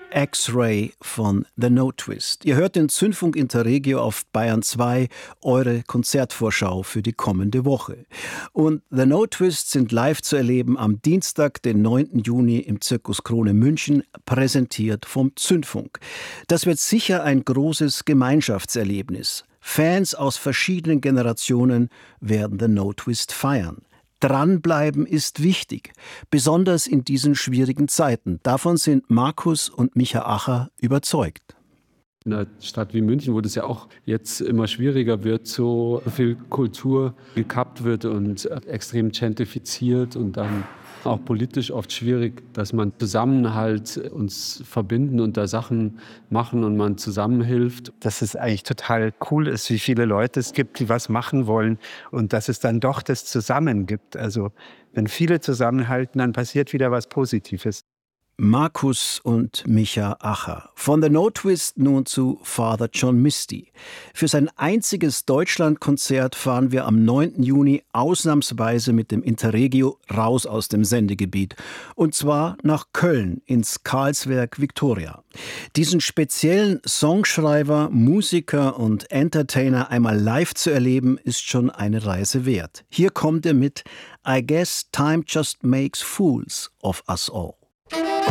X-Ray von The No Twist. Ihr hört den Zündfunk Interregio auf Bayern 2, eure Konzertvorschau für die kommende Woche. Und The No Twist sind live zu erleben am Dienstag, den 9. Juni im Zirkus Krone München, präsentiert vom Zündfunk. Das wird sicher ein großes Gemeinschaftserlebnis. Fans aus verschiedenen Generationen werden The No Twist feiern. Dranbleiben ist wichtig, besonders in diesen schwierigen Zeiten. Davon sind Markus und Micha Acher überzeugt. In einer Stadt wie München, wo das ja auch jetzt immer schwieriger wird, so viel Kultur gekappt wird und extrem gentrifiziert und dann auch politisch oft schwierig, dass man zusammen halt uns verbinden und da Sachen machen und man zusammenhilft. Dass es eigentlich total cool ist, wie viele Leute es gibt, die was machen wollen und dass es dann doch das Zusammen gibt. Also wenn viele zusammenhalten, dann passiert wieder was Positives. Markus und Micha Acher. Von The No Twist nun zu Father John Misty. Für sein einziges Deutschlandkonzert fahren wir am 9. Juni ausnahmsweise mit dem Interregio raus aus dem Sendegebiet. Und zwar nach Köln ins Karlswerk Victoria. Diesen speziellen Songschreiber, Musiker und Entertainer einmal live zu erleben, ist schon eine Reise wert. Hier kommt er mit I Guess Time Just Makes Fools of Us All.